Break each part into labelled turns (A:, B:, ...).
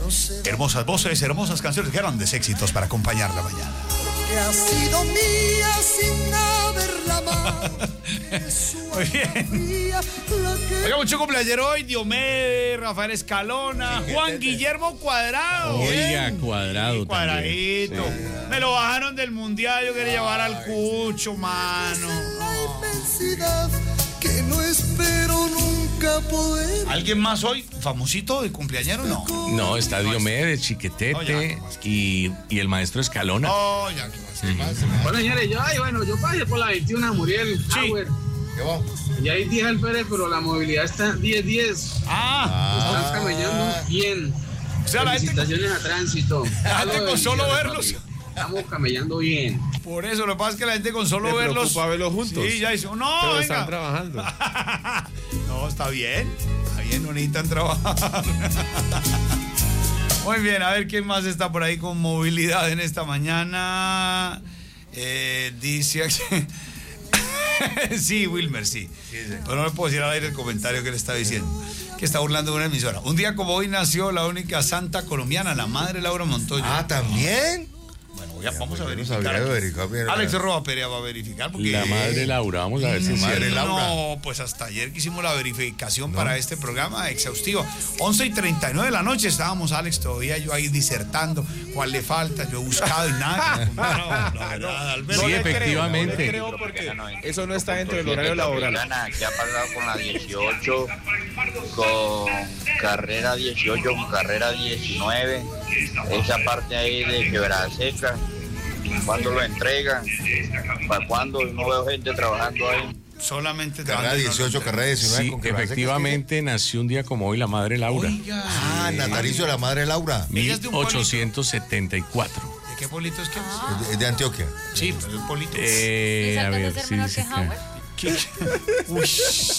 A: Hermosas voces, hermosas canciones, grandes éxitos para acompañar la mañana.
B: Que ha sido mía sin haberla amado.
A: Muy bien. Oiga, mucho cumpleaños hoy, Diomedes, Rafael Escalona, Juan Guillermo Cuadrado.
C: Oiga, Cuadrado.
A: Sí, Cuadradito. Sí. Me lo bajaron del mundial, yo quería llevar al Cucho, mano.
B: Que no espero nunca poder.
A: ¿Alguien más hoy? ¿Famosito de cumpleañero? No.
C: No, está Diomedes, Chiquetete y el maestro Escalona.
A: Oh, ya, ¿qué más?
D: Bueno, señores, yo pasé por la 21 Muriel.
A: Sí.
D: ¿Qué va? Y ahí 10 al Pérez, pero la movilidad está 10-10. Están camellando bien.
A: O sea,
D: felicitaciones a tránsito.
A: La gente con solo verlos.
D: Estamos camellando bien.
A: Por eso, lo que pasa es que la gente con solo verlos.
E: ¿Preocupa verlos juntos?
A: Sí, ya dice, no,
E: pero
A: venga.
E: están trabajando.
A: No, está bien, no necesitan trabajar. Muy bien, a ver quién más está por ahí con movilidad en esta mañana. Dice... Sí, Wilmer, sí. Pero no le puedo decir al aire el comentario que le está diciendo. Que está burlando de una emisora. Un día como hoy nació la única santa colombiana, la madre Laura Montoya.
F: Ah, ¿también?
A: Bueno, ya vamos a verificar. Alex Roa Perea va a verificar. Porque
C: la madre Laura, vamos a ver si
F: madre Laura.
A: No, pues hasta ayer que hicimos la verificación para este programa exhaustivo. 11:39 de la noche estábamos, Alex, todavía yo ahí disertando cuál le falta. Yo he buscado y nada.
C: Sí, efectivamente.
E: No creo porque eso no está dentro del horario laboral.
G: ¿Qué ha pasado con la 18, con carrera 18, con carrera 19? Esa parte ahí de Quebrada Seca, ¿cuándo lo entregan? ¿Para cuándo? No veo gente trabajando ahí.
A: Solamente
F: carrera 18, carrera 19.
C: Sí, con efectivamente nació un día como hoy la madre Laura.
A: Oiga,
F: natalicio de la madre Laura.
C: 1874.
A: ¿De qué pueblito es que
F: es? De Antioquia.
A: Sí, pero el pueblito.
C: A ver, sí, dice
A: Uy.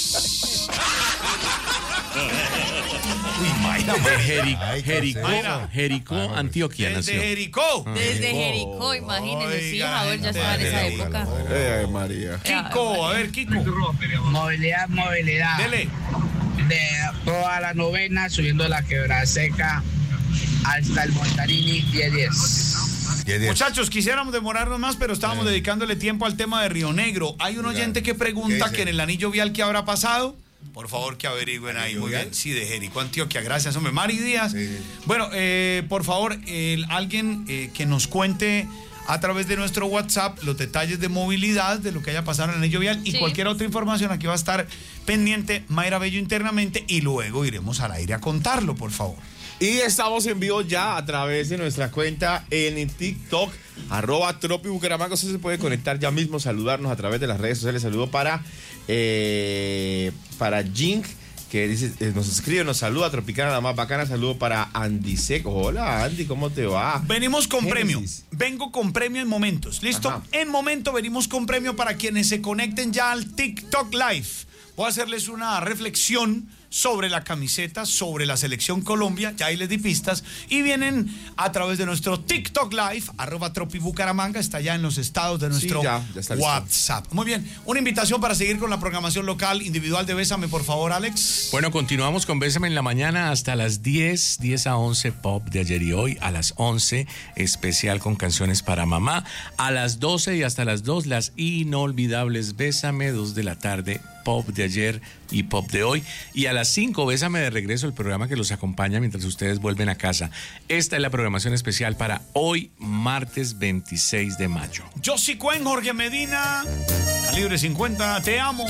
C: Jericó, Antioquia nació.
A: Desde Jericó.
H: Desde Jericó, imagínense. Sí, Howard ya estaba en esa época.
E: María.
A: Kiko, a ver, Kiko.
D: Movilidad.
A: Dele.
D: De toda la novena, subiendo la Quebrada Seca hasta el Montarini, 10-10.
A: Muchachos, quisiéramos demorarnos más, pero estábamos dedicándole tiempo al tema de Río Negro. Hay un oyente que pregunta que en el anillo vial que habrá pasado. Por favor, que averigüen ahí. Muy bien. Sí, de Jericó, Antioquia. Gracias, hombre. Mari Díaz. Sí. Bueno, por favor, alguien que nos cuente a través de nuestro WhatsApp los detalles de movilidad, de lo que haya pasado en el anillo vial y cualquier otra información. Aquí va a estar pendiente Mayra Bello internamente y luego iremos al aire a contarlo, por favor.
E: Y estamos en vivo ya a través de nuestra cuenta en TikTok, @tropibucaramanga. Usted se puede conectar ya mismo, saludarnos a través de las redes sociales. Saludo para Jink, que dice, nos escribe, nos saluda, Tropicana la más bacana. Saludo para Andy Seco. Hola, Andy, ¿cómo te va?
A: Venimos con premio. Vengo con premio en momentos. ¿Listo? Ajá. En momento venimos con premio para quienes se conecten ya al TikTok Live. Voy a hacerles una reflexión sobre la camiseta, sobre la selección Colombia, ya ahí les di pistas, y vienen a través de nuestro TikTok Live, @tropibucaramanga, está ya en los estados de nuestro
E: ya está
A: WhatsApp. Listo. Muy bien, una invitación para seguir con la programación local, individual de Bésame, por favor, Alex.
C: Bueno, continuamos con Bésame en la mañana hasta las 10 a 11, pop de ayer y hoy, a las 11, especial con canciones para mamá, a las 12 y hasta las 2, las inolvidables Bésame, 2 de la tarde, pop de ayer y pop de hoy, y a las 5, Bésame de regreso, el programa que los acompaña mientras ustedes vuelven a casa. Esta es la programación especial para hoy, martes 26 de mayo.
A: Josie Cuen, Jorge Medina, Calibre 50, te amo.